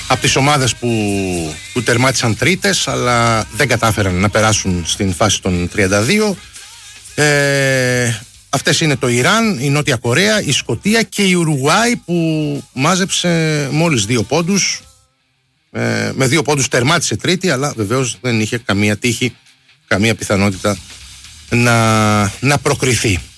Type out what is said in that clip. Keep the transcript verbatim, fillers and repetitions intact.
από τις ομάδες που, που τερμάτισαν τρίτες, αλλά δεν κατάφεραν να περάσουν στην φάση των τριάντα δύο. Ε, αυτές είναι το Ιράν, η Νότια Κορέα, η Σκωτία και η Ουρουγουάη, που μάζεψε μόλις δύο πόντους. Ε, με δύο πόντους τερμάτισε τρίτη, αλλά βεβαίως δεν είχε καμία τύχη, καμία πιθανότητα να, να προκριθεί.